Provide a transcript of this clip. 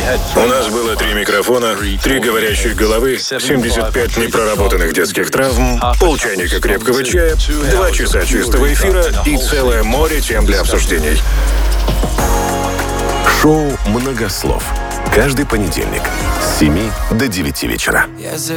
У нас было 3 микрофона, 3 говорящих головы, 75 непроработанных детских травм, полчайника крепкого чая, 2 часа чистого эфира и целое море тем для обсуждений. Шоу «Многослов». Каждый понедельник с 7 до 9 вечера.